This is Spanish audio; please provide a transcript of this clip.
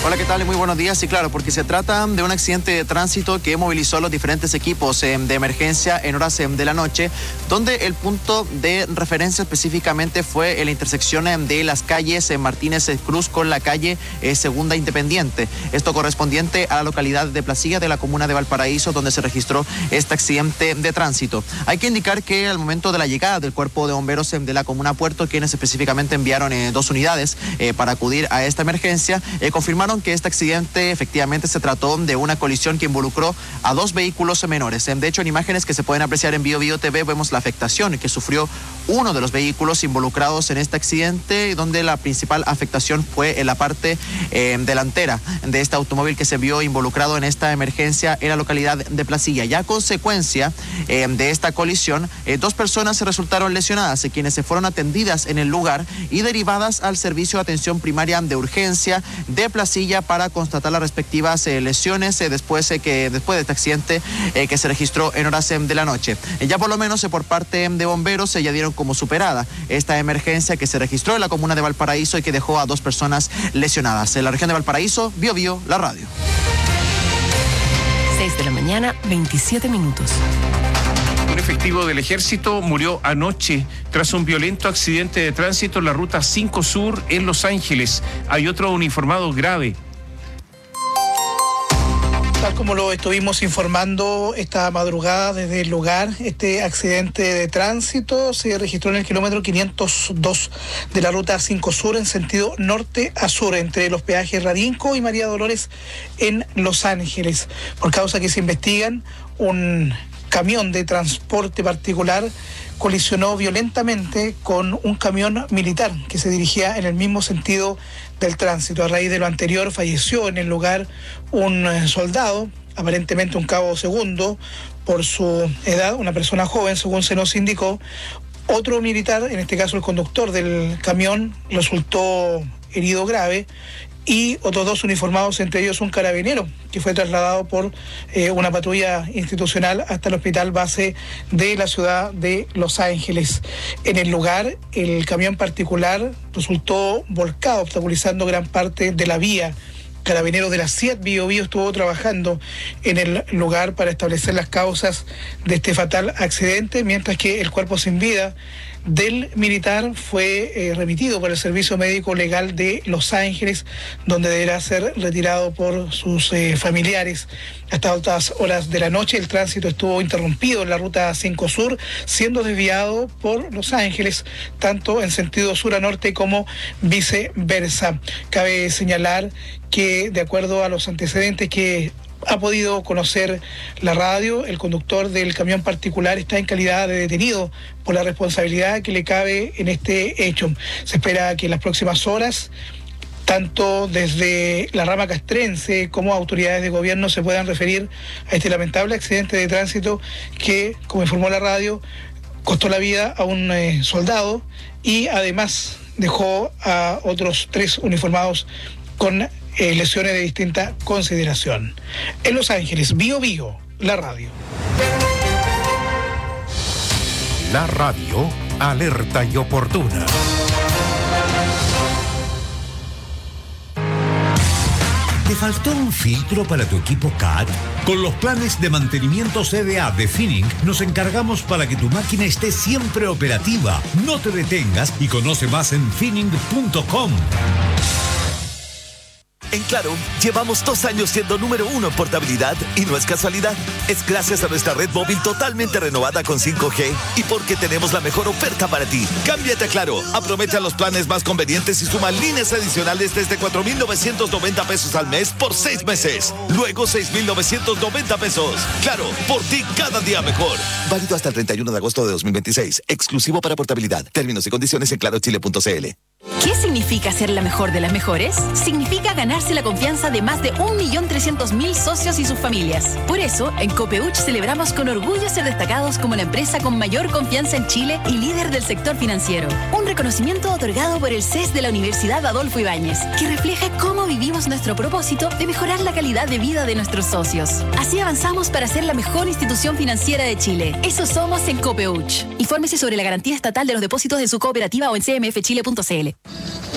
Hola, ¿qué tal? Muy buenos días. Y claro, porque se trata de un accidente de tránsito que movilizó a los diferentes equipos de emergencia en horas de la noche, donde el punto de referencia específicamente fue en la intersección de las calles Martínez Cruz con la calle Segunda Independiente. Esto correspondiente a la localidad de Placilla de la comuna de Valparaíso, donde se registró este accidente de tránsito. Hay que indicar que al momento de la llegada del cuerpo de bomberos de la comuna Puerto, quienes específicamente enviaron 2 unidades para acudir a esta emergencia, confirmaron que este accidente efectivamente se trató de una colisión que involucró a 2 vehículos menores. De hecho, en imágenes que se pueden apreciar en Bio TV vemos la afectación que sufrió uno de los vehículos involucrados en este accidente, donde la principal afectación fue en la parte delantera de este automóvil que se vio involucrado en esta emergencia en la localidad de Placilla. Ya a consecuencia de esta colisión, 2 personas resultaron lesionadas, quienes se fueron atendidas en el lugar y derivadas al servicio de atención primaria de urgencia de Placilla para constatar las respectivas lesiones después de este accidente que se registró en horas de la noche. Ya por lo menos por parte de bomberos ya dieron como superada esta emergencia que se registró en la comuna de Valparaíso y que dejó a 2 personas lesionadas. En la región de Valparaíso, Bio, la radio. 6 de la mañana, 27 minutos. Un efectivo del ejército murió anoche tras un violento accidente de tránsito en la ruta 5 Sur en Los Ángeles. Hay otro uniformado grave. Tal como lo estuvimos informando esta madrugada desde el lugar, este accidente de tránsito se registró en el kilómetro 502 de la ruta 5 Sur en sentido norte a sur, entre los peajes Radinco y María Dolores en Los Ángeles. Por causa que se investigan, un camión de transporte particular colisionó violentamente con un camión militar que se dirigía en el mismo sentido del tránsito. A raíz de lo anterior falleció en el lugar un soldado, aparentemente un cabo segundo, por su edad, una persona joven, según se nos indicó. Otro militar, en este caso el conductor del camión, resultó herido grave, y otros 2 uniformados, entre ellos un carabinero, que fue trasladado por una patrulla institucional hasta el hospital base de la ciudad de Los Ángeles. En el lugar, el camión particular resultó volcado, obstaculizando gran parte de la vía. Carabineros de la CIAT Bio estuvo trabajando en el lugar para establecer las causas de este fatal accidente, mientras que el cuerpo sin vida del militar fue remitido por el Servicio Médico Legal de Los Ángeles, donde deberá ser retirado por sus familiares. Hasta altas horas de la noche el tránsito estuvo interrumpido en la ruta 5 Sur, siendo desviado por Los Ángeles, tanto en sentido sur a norte como viceversa. Cabe señalar que, de acuerdo a los antecedentes que ha podido conocer la radio, el conductor del camión particular está en calidad de detenido por la responsabilidad que le cabe en este hecho. Se espera que en las próximas horas, tanto desde la rama castrense como autoridades de gobierno se puedan referir a este lamentable accidente de tránsito que, como informó la radio, costó la vida a un soldado y además dejó a otros 3 uniformados con lesiones de distinta consideración. En Los Ángeles, Bio, la radio. La radio, alerta y oportuna. ¿Te faltó un filtro para tu equipo CAT? Con los planes de mantenimiento CDA de Finning nos encargamos para que tu máquina esté siempre operativa. No te detengas y conoce más en finning.com. En Claro, llevamos 2 años siendo número 1 en portabilidad y no es casualidad. Es gracias a nuestra red móvil totalmente renovada con 5G y porque tenemos la mejor oferta para ti. Cámbiate a Claro, aprovecha los planes más convenientes y suma líneas adicionales desde 4,990 pesos al mes por 6 meses. Luego 6,990 pesos. Claro, por ti cada día mejor. Válido hasta el 31 de agosto de 2026. Exclusivo para portabilidad. Términos y condiciones en clarochile.cl. ¿Qué significa ser la mejor de las mejores? Significa ganarse la confianza de más de 1.300.000 socios y sus familias. Por eso, en Copeuch celebramos con orgullo ser destacados como la empresa con mayor confianza en Chile y líder del sector financiero. Un reconocimiento otorgado por el CES de la Universidad Adolfo Ibáñez, que refleja cómo vivimos nuestro propósito de mejorar la calidad de vida de nuestros socios. Así avanzamos para ser la mejor institución financiera de Chile. Eso somos en Copeuch. Infórmese sobre la garantía estatal de los depósitos de su cooperativa o en cmfchile.cl.